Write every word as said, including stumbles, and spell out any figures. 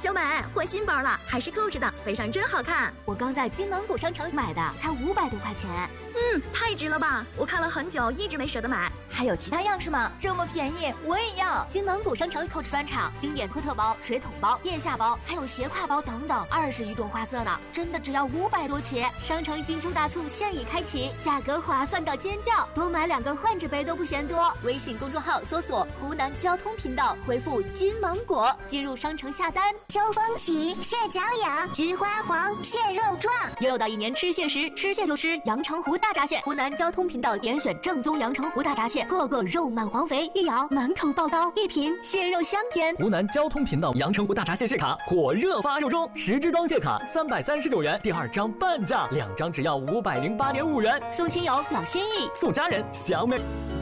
小美，换新包了，还是购置的，背上真好看。 我刚在金芒谷商城买的，才五百多块钱。 嗯，太值了吧！我看了很久，一直没舍得买。 还有其他样式吗？这么便宜，我也要！ 金芒谷商城 Coach 专场，经典托特包、水桶包、腋下包，还有斜挎包等等，二十余种花色呢，真的只要五百多起。商城金秋大促现已开启，价格划算到尖叫，多买两个换着背都不嫌多。微信公众号搜索湖南交通频道，回复金芒果进入商城下单。 秋风起，蟹脚痒，菊花黄，蟹肉壮。 又到一年吃蟹时，吃蟹就吃阳澄湖大闸蟹。湖南交通频道点选正宗阳澄湖大闸蟹，个个肉满黄肥，一咬满口爆刀，一品蟹肉香甜。 湖南交通频道阳澄湖大闸蟹蟹卡火热发售中，十支装蟹卡三百三十九元，第二张半价，两张只要五百零八点五元。 送亲友老心意， 送家人小美。